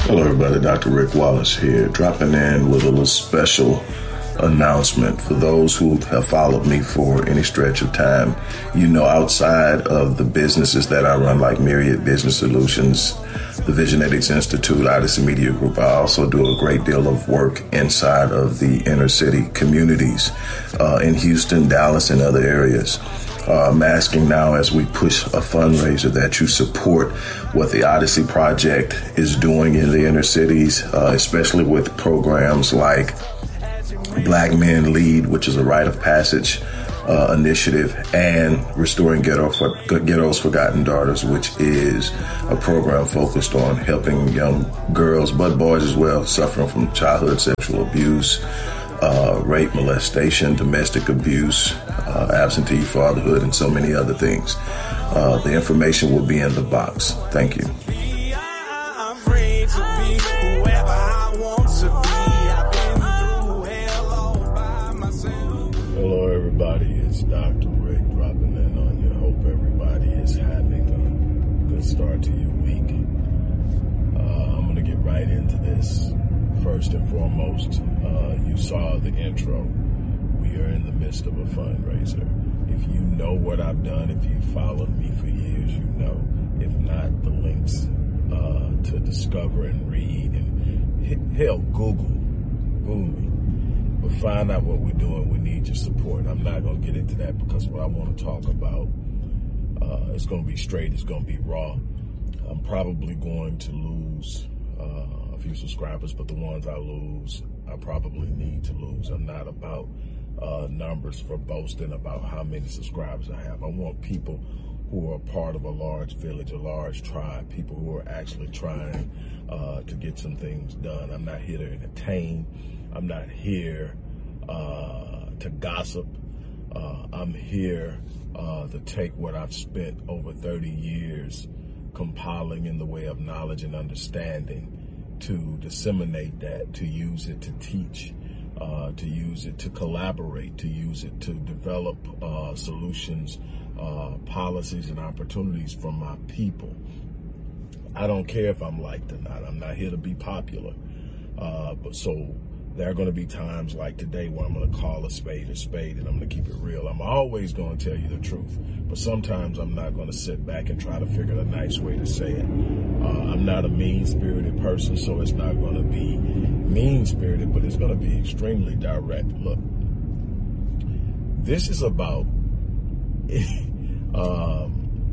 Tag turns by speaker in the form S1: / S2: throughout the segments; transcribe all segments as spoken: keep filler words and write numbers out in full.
S1: Hello everybody, Doctor Rick Wallace here, dropping in with a little special announcement for those who have followed me for any stretch of time. You know, outside of the businesses that I run, like Myriad Business Solutions, the Visionetics Institute, Odyssey Media Group, I also do a great deal of work inside of the inner city communities uh, in Houston, Dallas, and other areas. Uh, I'm asking now, as we push a fundraiser, that you support what the Odyssey Project is doing in the inner cities, uh, especially with programs like Black Men Lead, which is a rite of passage uh, initiative, and Restoring Ghetto for, Ghetto's Forgotten Daughters, which is a program focused on helping young girls, but boys as well, suffering from childhood sexual abuse, Uh, rape, molestation, domestic abuse, uh, absentee fatherhood, and so many other things. Uh, the information will be in the box. Thank you. Hello, everybody. It's Doctor Rick dropping in on you. Hope everybody is having a good start to your week. Uh, I'm going to get right into this. First and foremost, uh, you saw the intro. We are in the midst of a fundraiser. If you know what I've done, if you followed me for years, you know. If not, the links uh, to discover and read and hell, Google, Google me. But find out what we're doing. We need your support. I'm not going to get into that because what I want to talk about, uh, it's going to be straight. It's going to be raw. I'm probably going to lose Uh, a few subscribers, but the ones I lose, I probably need to lose. I'm not about uh, numbers for boasting about how many subscribers I have. I want people who are part of a large village, a large tribe, people who are actually trying uh, to get some things done. I'm not here to entertain. I'm not here uh, to gossip. Uh, I'm here uh, to take what I've spent over thirty years compiling in the way of knowledge and understanding, to disseminate that, to use it to teach, uh, to use it to collaborate, to use it to develop uh, solutions, uh, policies, and opportunities for my people. I don't care if I'm liked or not. I'm not here to be popular. Uh, but so there are going to be times like today where I'm going to call a spade a spade, and I'm going to keep it real. I'm always going to tell you the truth, but sometimes I'm not going to sit back and try to figure out a nice way to say it. Uh, I'm not a mean-spirited person, so it's not going to be mean-spirited, but it's going to be extremely direct. Look, this is about um,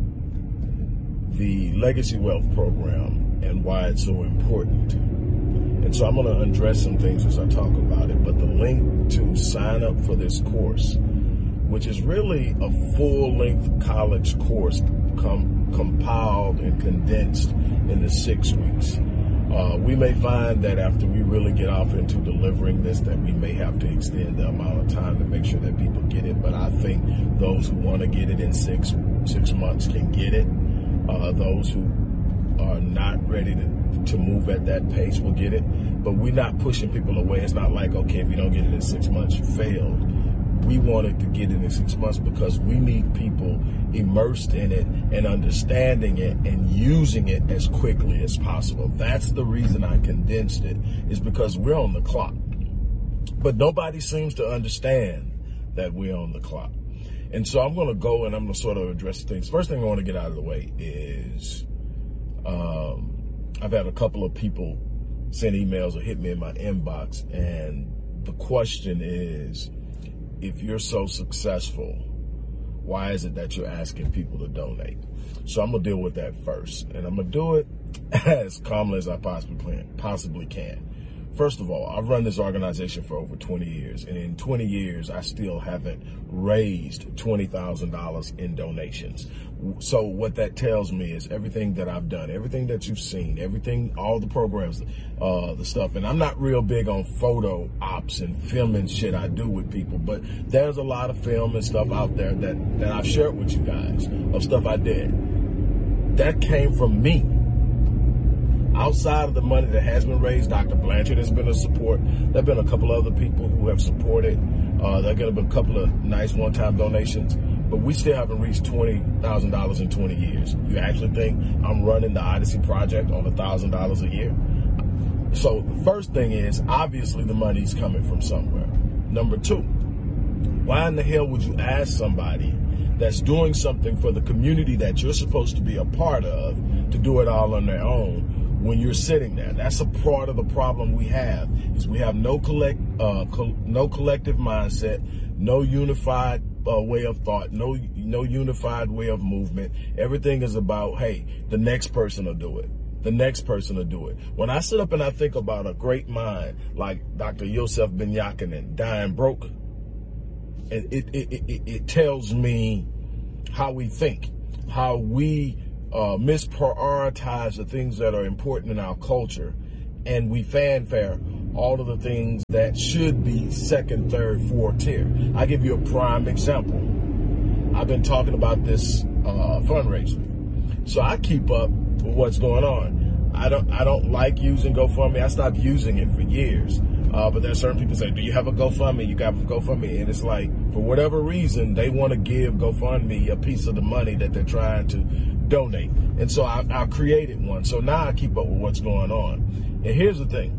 S1: the Legacy Wealth Program and why it's so important. And so I'm going to address some things as I talk about it. But the link to sign up for this course, which is really a full-length college course com- compiled and condensed into six weeks. Uh, we may find that after we really get off into delivering this, that we may have to extend the amount of time to make sure that people get it. But I think those who want to get it in six six months can get it. Uh, those who are not ready to to move at that pace will get it, but we're not pushing people away. It's not like, okay, if you don't get it in six months, you failed. We wanted to get it in six months because we need people immersed in it and understanding it and using it as quickly as possible. That's the reason I condensed it, is because we're on the clock. But nobody seems to understand that we're on the clock. And so I'm going to go and I'm going to sort of address things. First thing I want to get out of the way is um, I've had a couple of people send emails or hit me in my inbox, and the question is, if you're so successful, why is it that you're asking people to donate? So I'm going to deal with that first, and I'm going to do it as calmly as I possibly can. Possibly can. First of all, I've run this organization for over twenty years, and in twenty years, I still haven't raised twenty thousand dollars in donations. So what that tells me is everything that I've done, everything that you've seen, everything, all the programs, uh, the stuff, and I'm not real big on photo ops and filming shit I do with people, but there's a lot of film and stuff out there that, that I've shared with you guys of stuff I did. That came from me. Outside of the money that has been raised, Doctor Blanchard has been a support. There have been a couple other people who have supported. Uh, there are going to be a couple of nice one-time donations, but we still haven't reached twenty thousand dollars in twenty years. You actually think I'm running the Odyssey Project on one thousand dollars a year? So the first thing is, obviously the money's coming from somewhere. Number two, why in the hell would you ask somebody that's doing something for the community that you're supposed to be a part of to do it all on their own when you're sitting there? That's a part of the problem we have, is we have no collect, uh, co- no collective mindset, no unified uh, way of thought, no no unified way of movement. Everything is about, hey, the next person will do it. The next person will do it. When I sit up and I think about a great mind like Doctor Yosef Ben Yakinen dying broke, it it, it, it, it tells me how we think, how we uh, misprioritize the things that are important in our culture, and we fanfare all of the things that should be second, third, fourth tier. I'll give you a prime example. I've been talking about this uh, fundraiser, so I keep up with what's going on. I don't I don't like using GoFundMe. I stopped using it for years. Uh, but there's certain people say, do you have a GoFundMe? You got a GoFundMe. And it's like, for whatever reason, they want to give GoFundMe a piece of the money that they're trying to donate. And so I, I created one. So now I keep up with what's going on. And here's the thing.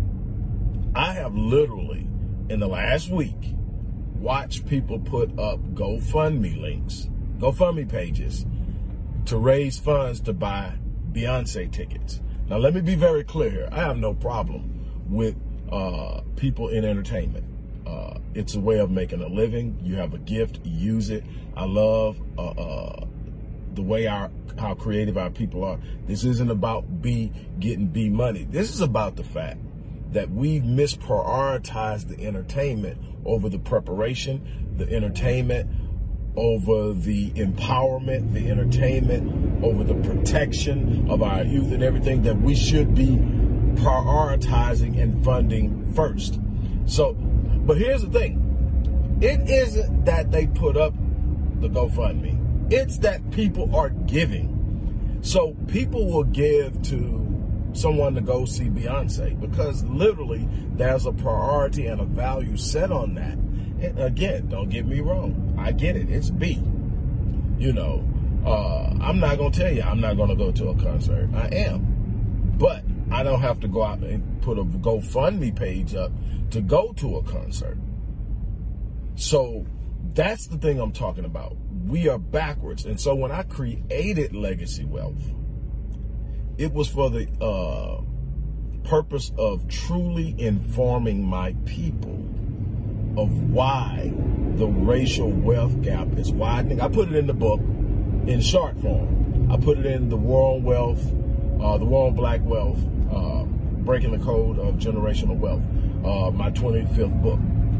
S1: I have literally, in the last week, watched people put up GoFundMe links, GoFundMe pages, to raise funds to buy Beyonce tickets. Now, let me be very clear here. I have no problem with uh, people in entertainment. Uh, it's a way of making a living. You have a gift, use it. I love uh, uh, the way our how creative our people are. This isn't about B getting B money. This is about the fact that we've misprioritized the entertainment over the preparation, the entertainment over the empowerment, the entertainment over the protection of our youth and everything that we should be prioritizing and funding first. So, but here's the thing. It isn't that they put up the GoFundMe. It's that people are giving. So people will give to someone to go see Beyonce because literally there's a priority and a value set on that. And again, don't get me wrong. I get it. It's B. You know, uh, I'm not going to tell you I'm not going to go to a concert. I am. But I don't have to go out and put a GoFundMe page up to go to a concert. So that's the thing I'm talking about. We are backwards. And so when I created Legacy Wealth, it was for the uh, purpose of truly informing my people of why the racial wealth gap is widening. I put it in the book in short form. I put it in the War on Wealth, uh, the War on Black Wealth, uh, Breaking the Code of Generational Wealth, uh, my twenty-fifth book.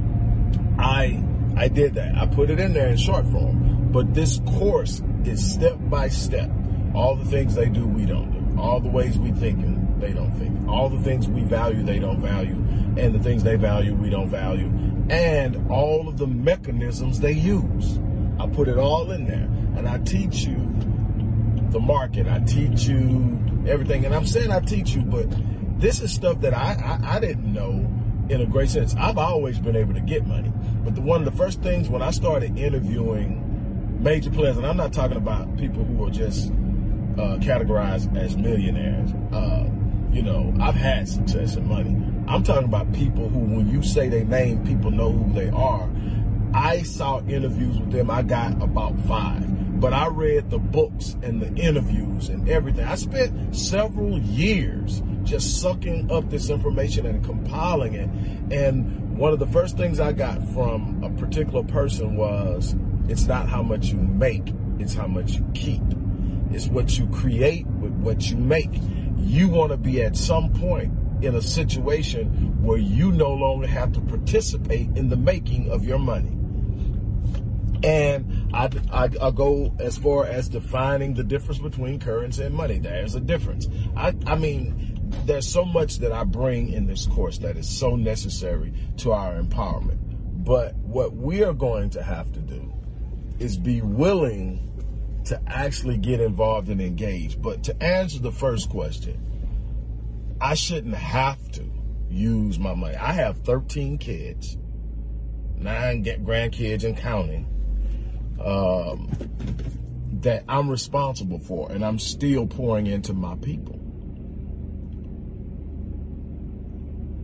S1: I I did that. I put it in there in short form. But this course is step by step. All the things they do, we don't do. All the ways we think, and they don't think. All the things we value, they don't value. And the things they value, we don't value. And all of the mechanisms they use. I put it all in there. And I teach you the market. I teach you everything. And I'm saying I teach you, but this is stuff that I, I, I didn't know in a great sense. I've always been able to get money. But the, one of the first things when I started interviewing major players, and I'm not talking about people who are just uh, categorized as millionaires. Uh, you know, I've had success and money. I'm talking about people who, when you say their name, people know who they are. I saw interviews with them. I got about five. But I read the books and the interviews and everything. I spent several years just sucking up this information and compiling it. And one of the first things I got from a particular person was, it's not how much you make, it's how much you keep. It's what you create with what you make. You want to be at some point in a situation where you no longer have to participate in the making of your money. And I, I, I go as far as defining the difference between currency and money. There's a difference. I, I mean, there's so much that I bring in this course that is so necessary to our empowerment. But what we are going to have to do is be willing to actually get involved and engage. But to answer the first question, I shouldn't have to use my money. I have thirteen kids, nine grandkids and counting, um, that I'm responsible for, and I'm still pouring into my people.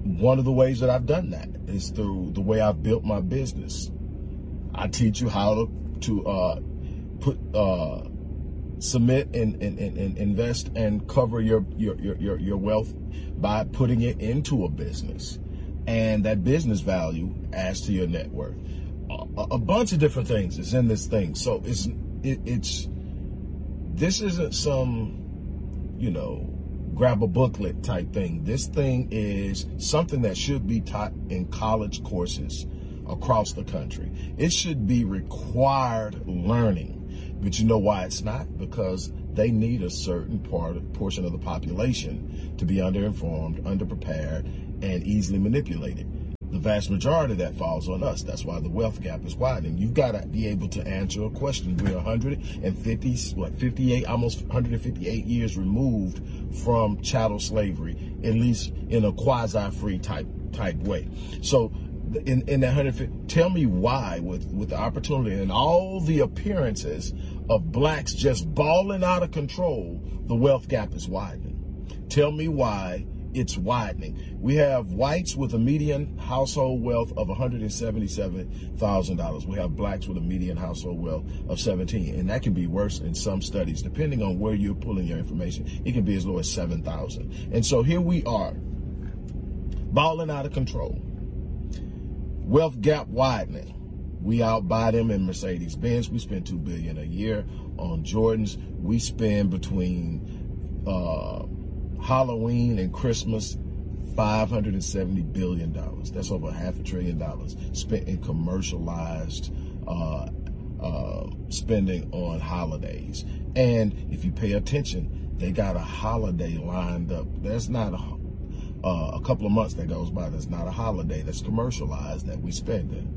S1: one of the ways that I've done that is through the way I've built my business. I teach you how to, to uh, put, uh, submit and, and, and, and invest and cover your, your, your, your wealth by putting it into a business. And that business value adds to your net worth. A, a bunch of different things is in this thing. So it's, it, it's, this isn't some, you know, grab a booklet type thing. This thing is something that should be taught in college courses across the country. It should be required learning. But you know why it's not? Because they need a certain part, portion of the population to be underinformed, underprepared, and easily manipulated. The vast majority of that falls on us. That's why the wealth gap is widening. You've got to be able to answer a question. We're one hundred fifty, what, fifty-eight, almost one hundred fifty-eight years removed from chattel slavery, at least in a quasi-free type type way. So in, in that one hundred fifty, tell me why, with, with the opportunity and all the appearances of blacks just balling out of control, the wealth gap is widening. Tell me why it's widening. We have whites with a median household wealth of one hundred seventy-seven thousand dollars. We have blacks with a median household wealth of seventeen, and that can be worse in some studies, depending on where you're pulling your information. It can be as low as seven thousand. And so here we are, balling out of control. Wealth gap widening. We outbuy them in Mercedes-Benz. We spend two billion dollars a year on Jordans. We spend between uh, Halloween and Christmas five hundred seventy billion dollars. That's over half a trillion dollars spent in commercialized uh, uh, spending on holidays. And if you pay attention, they got a holiday lined up. There's not a Uh, a couple of months that goes by that's not a holiday that's commercialized that we spend in.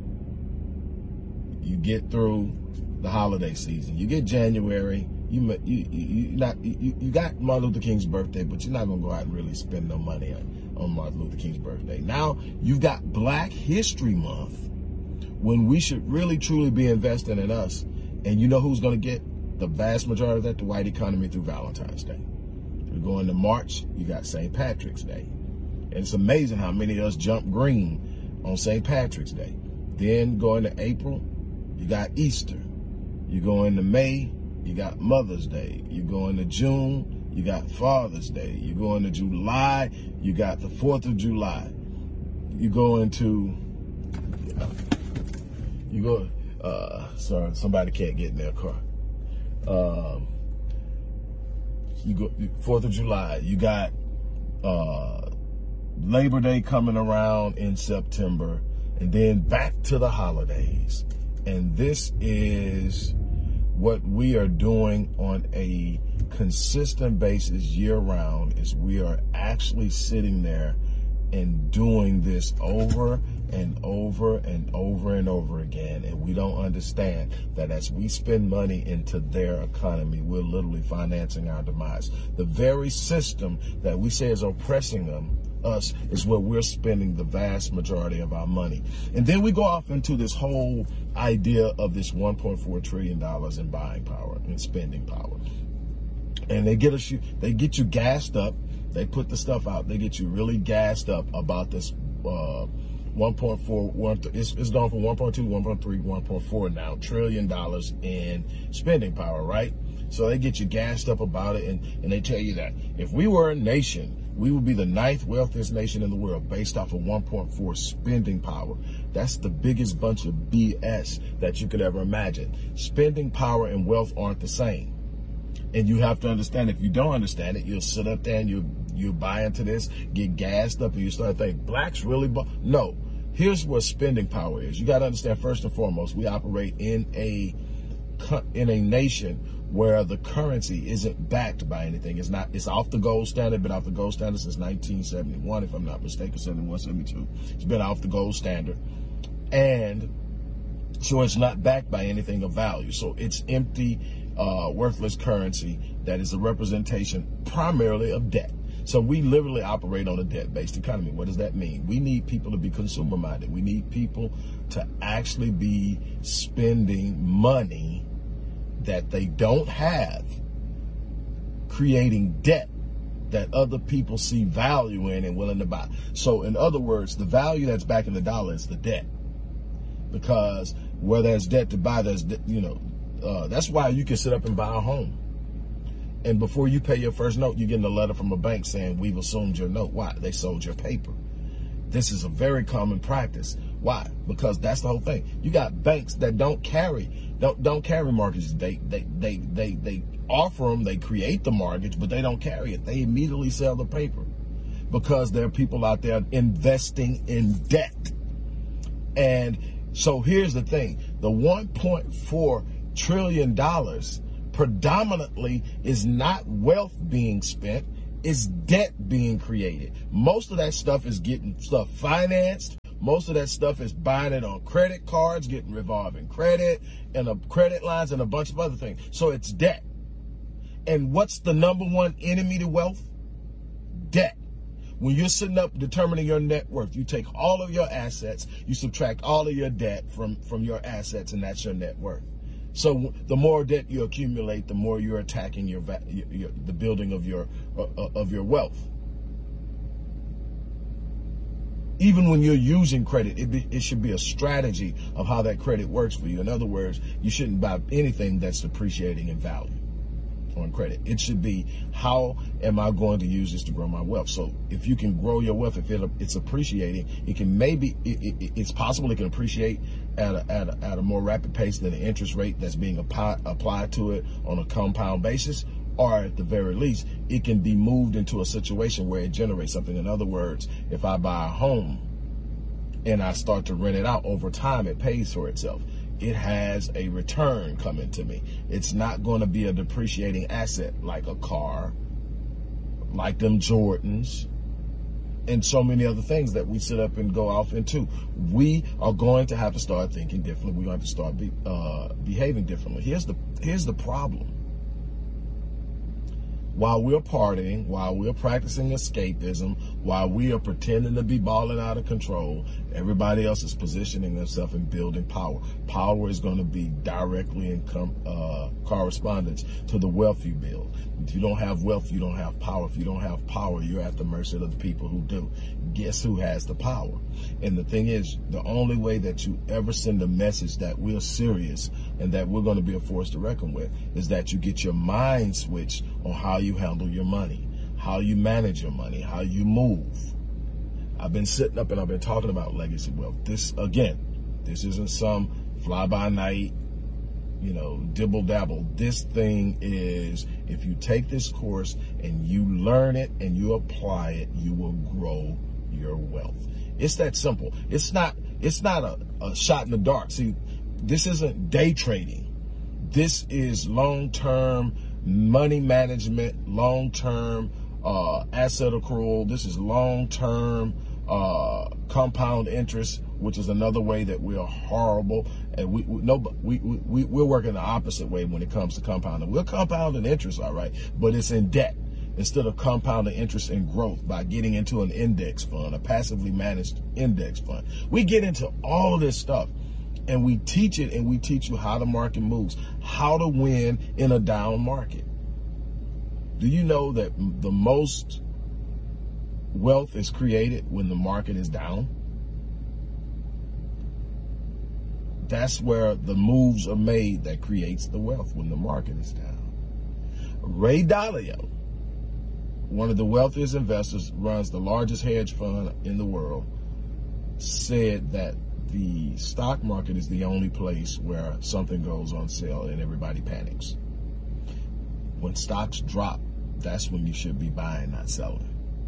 S1: You get through the holiday season. You get January. You you you not you, you got Martin Luther King's birthday, but you're not gonna go out and really spend no money on, on Martin Luther King's birthday. Now you've got Black History Month, when we should really truly be investing in us. And you know who's gonna get the vast majority of that? The white economy through Valentine's Day. We're going to March, you got Saint Patrick's Day. And it's amazing how many of us jump green on Saint Patrick's Day. Then going to April, you got Easter. You go into May, you got Mother's Day. You go into June, you got Father's Day. You go into July, you got the fourth of July. You go into, you go, uh, sorry, somebody can't get in their car. Um, You go fourth of July. You got uh, Labor Day coming around in September, and then back to the holidays. And this is what we are doing on a consistent basis year round. Is we are actually sitting there and doing this over and over and over and over again. And we don't understand that as we spend money into their economy, we're literally financing our demise. The very system that we say is oppressing them, us, is where we're spending the vast majority of our money. And then we go off into this whole idea of this one point four trillion dollars in buying power and spending power. And they get us, they get you gassed up. They put the stuff out. They get you really gassed up about this uh, one point four, one, it's, it's gone from one point two, one point three, one point four now, trillion dollars in spending power, right? So they get you gassed up about it, and, and they tell you that if we were a nation, we would be the ninth wealthiest nation in the world based off of one point four spending power. That's the biggest bunch of B S that you could ever imagine. Spending power and wealth aren't the same. And you have to understand, if you don't understand it, you'll sit up there and you you buy into this, get gassed up, and you start thinking, blacks really, bu-? No. Here's what spending power is. You got to understand, first and foremost, we operate in a in a nation where the currency isn't backed by anything. It's not. It's off the gold standard. Been off the gold standard since nineteen seventy-one, if I'm not mistaken, seventy-one, seventy-two. It's been off the gold standard, and so it's not backed by anything of value. So it's empty, uh, worthless currency that is a representation primarily of debt. So we literally operate on a debt-based economy. What does that mean? We need people to be consumer-minded. We need people to actually be spending money that they don't have, creating debt that other people see value in and willing to buy. So in other words, the value that's backing the dollar is the debt. Because where there's debt to buy, there's, you know, uh, that's why you can sit up and buy a home. And before you pay your first note, you're getting a letter from a bank saying, we've assumed your note. Why? They sold your paper. This is a very common practice. Why? Because that's the whole thing. You got banks that don't carry, don't don't carry mortgages. They they they they they offer them, they create the mortgage, but they don't carry it. They immediately sell the paper because there are people out there investing in debt. And so here's the thing: the one point four trillion dollars predominantly is not wealth being spent, it's debt being created. Most of that stuff is getting stuff financed. Most of that stuff is buying it on credit cards, getting revolving credit and a credit lines and a bunch of other things. So it's debt. And what's the number one enemy to wealth? Debt. When you're sitting up determining your net worth, you take all of your assets, you subtract all of your debt from, from your assets, and that's your net worth. So the more debt you accumulate, the more you're attacking your, your, your the building of your uh, of your wealth. Even when you're using credit, it, be, it should be a strategy of how that credit works for you. In other words, you shouldn't buy anything that's depreciating in value on credit. It should be, how am I going to use this to grow my wealth? So if you can grow your wealth, if it, it's appreciating, it can maybe, it, it, it's possible it can appreciate at a, at, a, at a more rapid pace than the interest rate that's being applied, applied to it on a compound basis. Or at the very least, it can be moved into a situation where it generates something. In other words, if I buy a home and I start to rent it out over time, it pays for itself. It has a return coming to me. It's not going to be a depreciating asset like a car, like them Jordans, and so many other things that we sit up and go off into. We are going to have to start thinking differently. We're going to have to start be, uh, behaving differently. Here's the, here's the problem. While we're partying, while we're practicing escapism, while we are pretending to be balling out of control, everybody else is positioning themselves and building power. Power is going to be directly in com uh, correspondence to the wealth you build. If you don't have wealth, you don't have power. If you don't have power, you're at the mercy of the people who do. Guess who has the power? And the thing is, the only way that you ever send a message that we're serious and that we're going to be a force to reckon with is that you get your mind switched on how you handle your money, how you manage your money, how you move. I've been sitting up and I've been talking about legacy wealth. This, again, this isn't some fly-by-night, you know, dibble-dabble. This thing is, if you take this course and you learn it and you apply it, you will grow your wealth. It's that simple. It's not, it's not a, a shot in the dark. See, this isn't day trading. This is long-term money management, long-term uh, asset accrual. This is long-term uh, compound interest, which is another way that we are horrible. And we, we no, we, we, we're working the opposite way when it comes to compounding. We're compounding interest, all right, but it's in debt instead of compounding interest in growth by getting into an index fund, a passively managed index fund. We get into all of this stuff. And we teach it, and we teach you how the market moves, how to win in a down market. Do you know that the most wealth is created when the market is down? That's where the moves are made that creates the wealth, when the market is down. Ray Dalio, one of the wealthiest investors, runs the largest hedge fund in the world, said that the stock market is the only place where something goes on sale and everybody panics. When stocks drop, that's when you should be buying, not selling.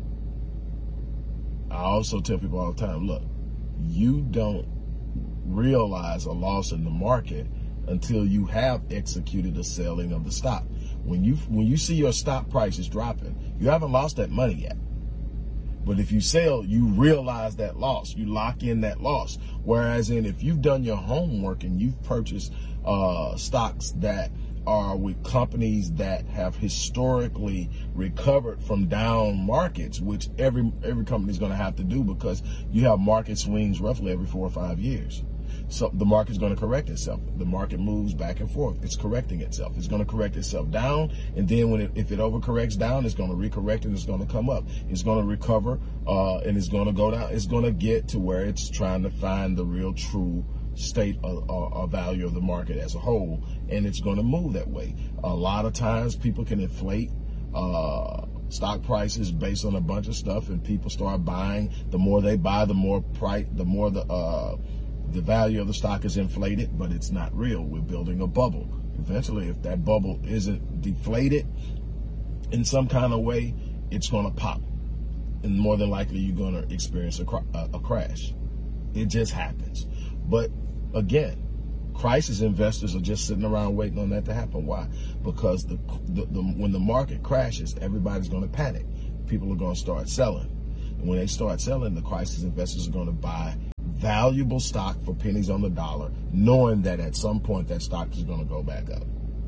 S1: I also tell people all the time, look, you don't realize a loss in the market until you have executed a selling of the stock. When you, when you see your stock prices dropping, you haven't lost that money yet. But if you sell, you realize that loss. You lock in that loss. Whereas in if you've done your homework and you've purchased uh, stocks that are with companies that have historically recovered from down markets, which every every company is going to have to do because you have market swings roughly every four or five years. So the market's going to correct itself. The market moves back and forth. It's correcting itself. It's going to correct itself down, and then when it, if it overcorrects down, it's going to recorrect and it's going to come up. It's going to recover, uh, and it's going to go down. It's going to get to where it's trying to find the real, true state of, of, of value of the market as a whole, and it's going to move that way. A lot of times, people can inflate uh, stock prices based on a bunch of stuff, and people start buying. The more they buy, the more price, the more the uh, the value of the stock is inflated, but it's not real. We're building a bubble. Eventually, if that bubble isn't deflated in some kind of way, it's going to pop, and more than likely, you're going to experience a, a, a crash. It just happens. But again, crisis investors are just sitting around waiting on that to happen. Why? Because the, the, the when the market crashes, everybody's going to panic. People are going to start selling. And when they start selling, the crisis investors are going to buy valuable stock for pennies on the dollar, knowing that at some point that stock is going to go back up.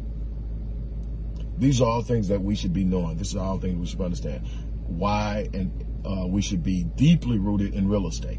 S1: These are all things that we should be knowing. This is all things we should understand. Why and uh, we should be deeply rooted in real estate.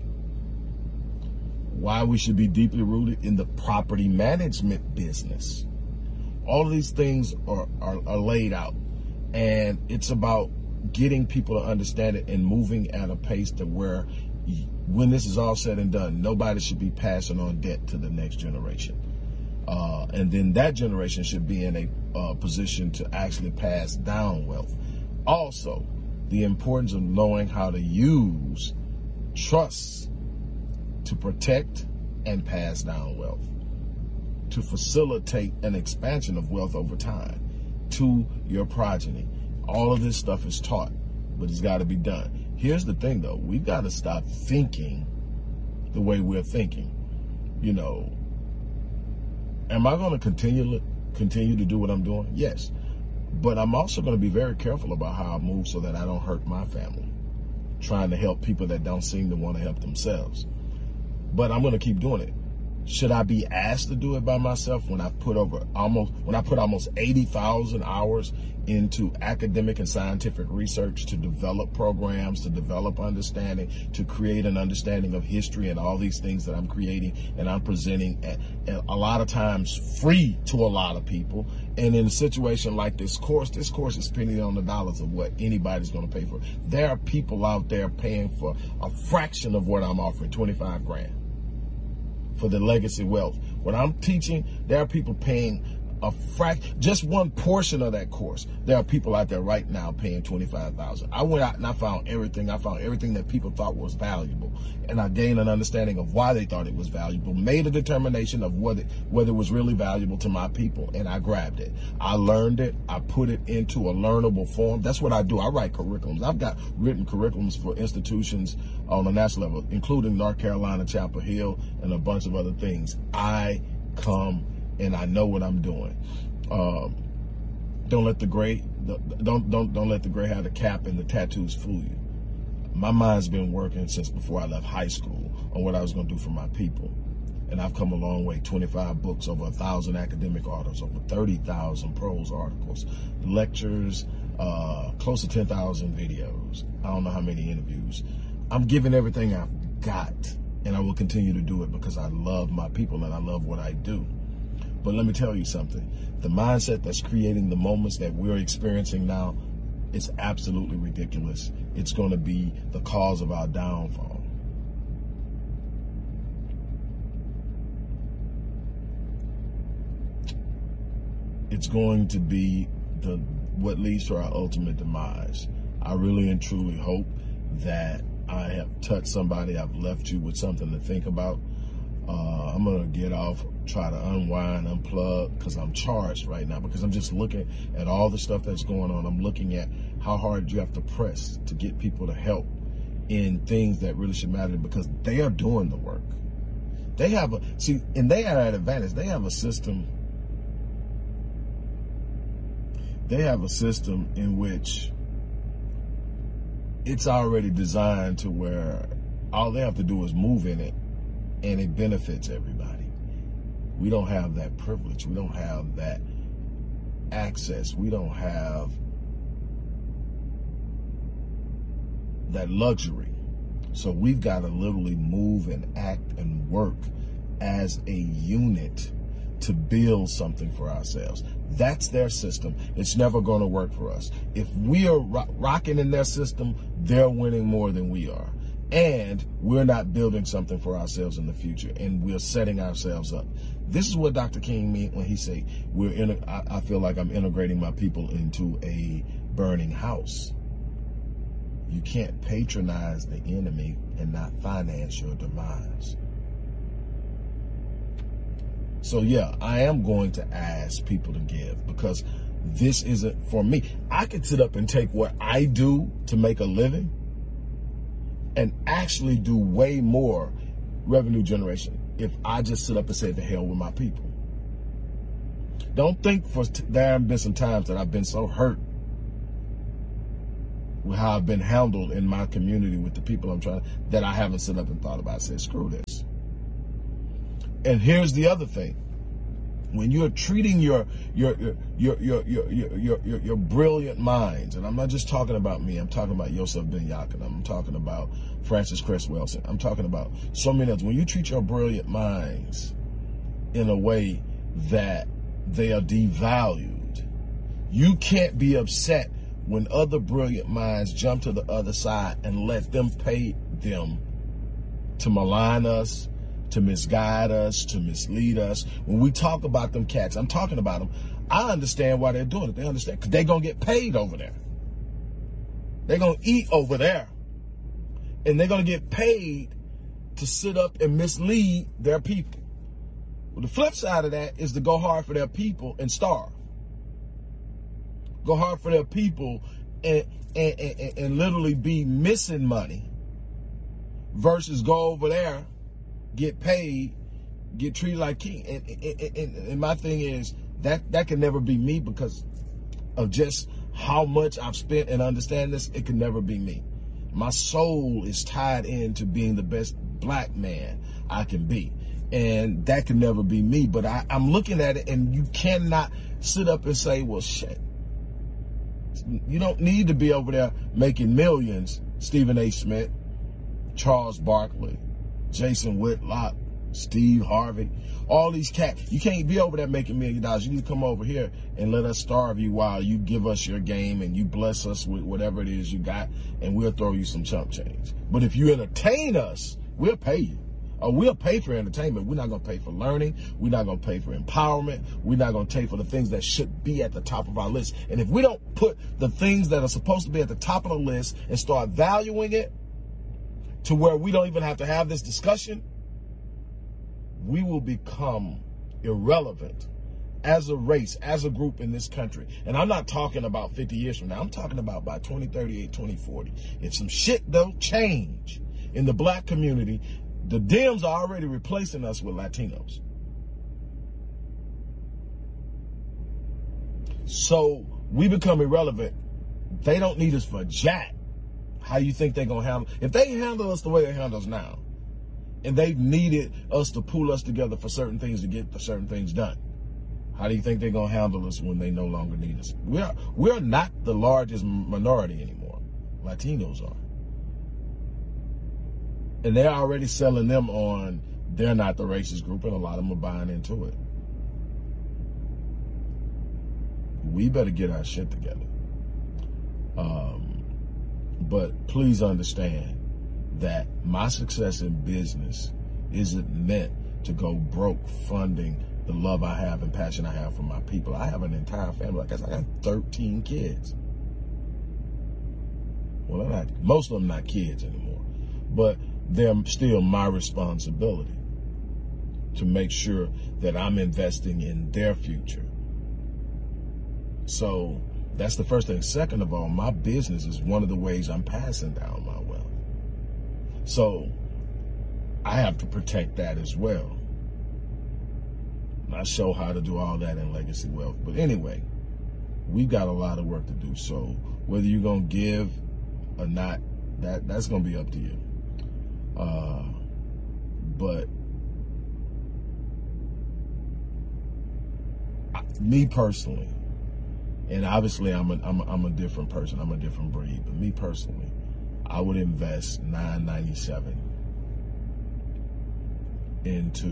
S1: Why we should be deeply rooted in the property management business. All of these things are, are, are laid out, and it's about getting people to understand it and moving at a pace to where when this is all said and done, nobody should be passing on debt to the next generation. Uh, and then that generation should be in a uh, position to actually pass down wealth. Also, the importance of knowing how to use trusts to protect and pass down wealth, to facilitate an expansion of wealth over time to your progeny. All of this stuff is taught, but it's got to be done. Here's the thing, though. We've got to stop thinking the way we're thinking. You know, am I going to continue continue to do what I'm doing? Yes. But I'm also going to be very careful about how I move so that I don't hurt my family, trying to help people that don't seem to want to help themselves. But I'm going to keep doing it. Should I be asked to do it by myself when I put over almost when I put almost eighty thousand hours into academic and scientific research to develop programs, to develop understanding, to create an understanding of history and all these things that I'm creating and I'm presenting at, at a lot of times free to a lot of people. And in a situation like this course, this course is penny on the dollars of what anybody's going to pay for. There are people out there paying for a fraction of what I'm offering, twenty-five grand. For the legacy wealth. When I'm teaching, there are people paying a fraction, just one portion of that course. There are people out there right now paying twenty-five thousand dollars. I went out and I found everything. I found everything that people thought was valuable. And I gained an understanding of why they thought it was valuable, made a determination of whether, whether it was really valuable to my people, and I grabbed it. I learned it. I put it into a learnable form. That's what I do. I write curriculums. I've got written curriculums for institutions on a national level, including North Carolina, Chapel Hill, and a bunch of other things. I come and I know what I'm doing. Um, don't let the gray, don't don't don't let the gray hair, the cap, and the tattoos fool you. My mind's been working since before I left high school on what I was going to do for my people, and I've come a long way. twenty-five books, over a thousand academic articles, over thirty thousand prose articles, lectures, uh, close to ten thousand videos. I don't know how many interviews. I'm giving everything I've got, and I will continue to do it because I love my people and I love what I do. But let me tell you something. The mindset that's creating the moments that we're experiencing now is absolutely ridiculous. It's going to be the cause of our downfall. It's going to be the what leads to our ultimate demise. I really and truly hope that I have touched somebody. I've left you with something to think about. Uh, I'm going to get off, try to unwind, unplug, because I'm charged right now, because I'm just looking at all the stuff that's going on. I'm looking at how hard you have to press to get people to help in things that really should matter, because they are doing the work. They have a, see, and they are at an advantage. They have a system, they have a system in which it's already designed to where all they have to do is move in it, and it benefits everybody. We don't have that privilege. We don't have that access. We don't have that luxury. So we've got to literally move and act and work as a unit to build something for ourselves. That's their system. It's never going to work for us. If we are ro- rocking in their system, they're winning more than we are. And we're not building something for ourselves in the future, and we're setting ourselves up. This is what Doctor King meant when he said, "We're in. A, I, I feel like I'm integrating my people into a burning house." You can't patronize the enemy and not finance your demise. So yeah, I am going to ask people to give, because this isn't for me. I could sit up and take what I do to make a living and actually do way more revenue generation if I just sit up and say, the hell with my people. Don't think for there have been some times that I've been so hurt with how I've been handled in my community with the people I'm trying, that I haven't sit up and thought about, said, screw this. And here's the other thing. When you're treating your your your your your your your, your, your brilliant minds, and I'm not just talking about me, I'm talking about Yosef Ben Yaakov, I'm talking about Francis Cresswell, I'm talking about so many others. When you treat your brilliant minds in a way that they are devalued, you can't be upset when other brilliant minds jump to the other side and let them pay them to malign us, to misguide us, to mislead us. When we talk about them cats, I'm talking about them. I understand why they're doing it. They understand because they're going to get paid over there. They're going to eat over there. And they're going to get paid to sit up and mislead their people. Well, the flip side of that is to go hard for their people and starve. Go hard for their people and, and, and, and literally be missing money versus go over there, get paid, get treated like king. And, and, and, and my thing is that that can never be me because of just how much I've spent and understand this. It can never be me. My soul is tied into being the best black man I can be. And that can never be me. But I, I'm looking at it, and you cannot sit up and say, well, shit. You don't need to be over there making millions, Stephen A. Smith, Charles Barkley, Jason Whitlock, Steve Harvey, all these cats. You can't be over there making million dollars. You need to come over here and let us starve you while you give us your game and you bless us with whatever it is you got, and we'll throw you some chump change. But if you entertain us, we'll pay you. Or we'll pay for entertainment. We're not going to pay for learning. We're not going to pay for empowerment. We're not going to pay for the things that should be at the top of our list. And if we don't put the things that are supposed to be at the top of the list and start valuing it to where we don't even have to have this discussion, we will become irrelevant as a race, as a group in this country. And I'm not talking about fifty years from now. I'm talking about by twenty thirty-eight, twenty forty. If some shit don't change in the black community, the Dems are already replacing us with Latinos. So we become irrelevant. They don't need us for jack. How you think they're going to handle? If they handle us the way they handle us now, and they've needed us to pull us together for certain things to get certain things done, how do you think they're going to handle us when they no longer need us? We're, we're not the largest minority anymore. Latinos are. And they're already selling them on they're not the racist group, and a lot of them are buying into it. We better get our shit together. Um, but please understand that my success in business isn't meant to go broke funding the love I have and passion I have for my people. I have an entire family. Like I said, I got thirteen kids. Well, they're not, most of them not kids anymore, but they're still my responsibility to make sure that I'm investing in their future. So that's the first thing. Second of all, my business is one of the ways I'm passing down my wealth. So I have to protect that as well. I show how to do all that in Legacy Wealth. But anyway, we've got a lot of work to do. So whether you're going to give or not, that, that's going to be up to you. Uh, but me personally, and obviously I'm a, I'm a, I'm a different person, I'm a different breed, but me personally, I would invest nine ninety-seven into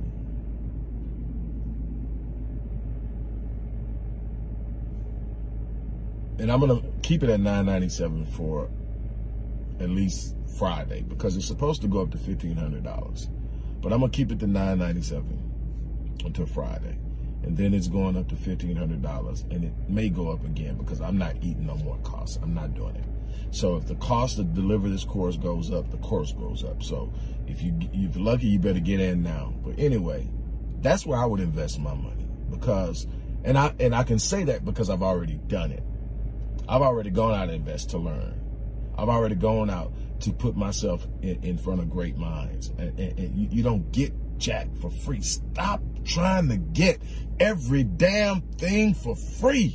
S1: and I'm gonna keep it at nine ninety-seven for at least Friday, because it's supposed to go up to fifteen hundred dollars. But I'm gonna keep it to nine ninety-seven until Friday. And then it's going up to fifteen hundred dollars, and it may go up again because I'm not eating no more costs. I'm not doing it. So if the cost to deliver this course goes up, the course goes up. So if you, if you're lucky, you better get in now. But anyway, that's where I would invest my money, because, and I, and I can say that because I've already done it. I've already gone out and invest to learn. I've already gone out to put myself in, in front of great minds. And, and, and you, you don't get jack for free. Stop trying to get every damn thing for free.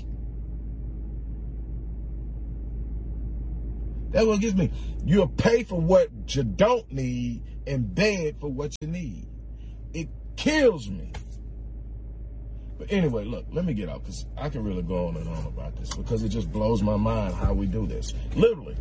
S1: That's what gets me. You'll pay for what you don't need and beg for what you need. It kills me. But anyway, look, let me get out, because I can really go on and on about this, because it just blows my mind how we do this. Literally.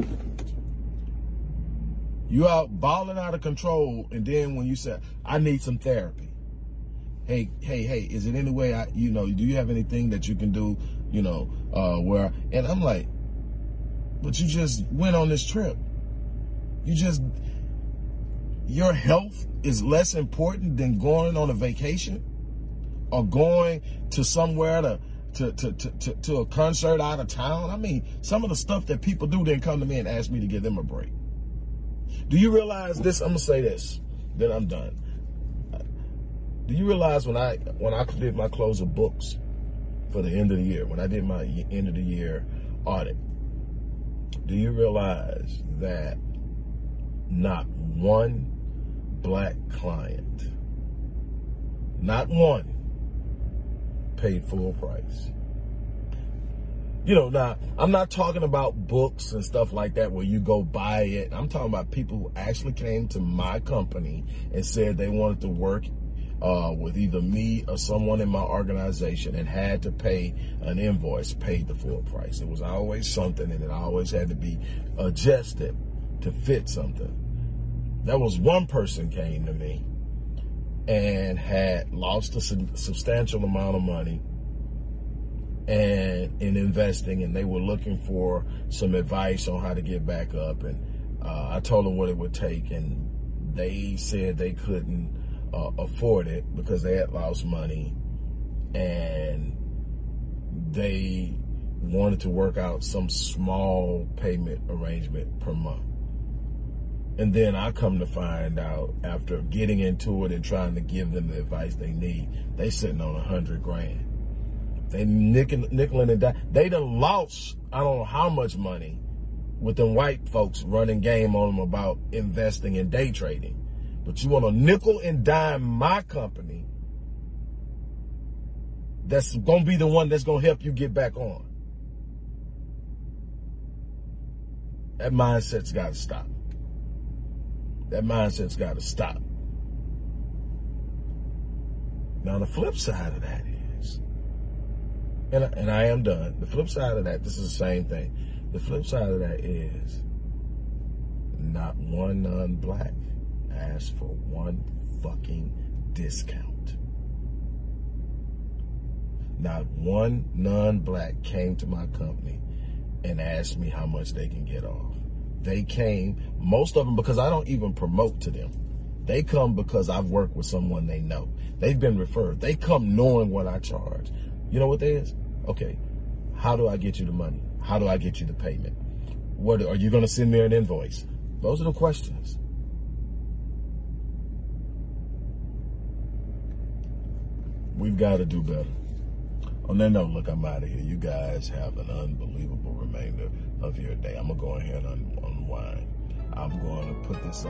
S1: You out balling out of control, and then when you say, I need some therapy. Hey, hey, hey, is it any way I, you know, do you have anything that you can do, you know, uh, where, and I'm like, but you just went on this trip. You just, your health is less important than going on a vacation or going to somewhere to, to, to, to, to, to a concert out of town. I mean, some of the stuff that people do then come to me and ask me to give them a break. Do you realize this? I'm gonna say this, then I'm done. Do you realize when I when I did my close of books for the end of the year, when I did my end of the year audit, do you realize that not one black client, not one, paid full price? You know, now, I'm not talking about books and stuff like that where you go buy it. I'm talking about people who actually came to my company and said they wanted to work uh, with either me or someone in my organization and had to pay an invoice, paid the full price. It was always something, and it always had to be adjusted to fit something. There was one person came to me and had lost a substantial amount of money and in investing, and they were looking for some advice on how to get back up. And uh, I told them what it would take, and they said they couldn't uh, afford it because they had lost money, and they wanted to work out some small payment arrangement per month. And then I come to find out, after getting into it and trying to give them the advice they need, they sitting on a hundred grand. They nickel, nickel and dime. They done lost, I don't know how much money, with them white folks running game on them about investing and day trading. But you want to nickel and dime my company that's going to be the one that's going to help you get back on. That mindset's got to stop. That mindset's got to stop. Now, the flip side of that is, and I, and I am done. The flip side of that, this is the same thing. The flip side of that is not one non-black asked for one fucking discount. Not one non-black came to my company and asked me how much they can get off. They came, most of them, because I don't even promote to them. They come because I've worked with someone they know. They've been referred. They come knowing what I charge. You know what that is? Okay, how do I get you the money? How do I get you the payment? What, are you going to send me an invoice? Those are the questions. We've got to do better. On that note, look, I'm out of here. You guys have an unbelievable remainder of your day. I'm going to go ahead and un unwind. I'm going to put this up.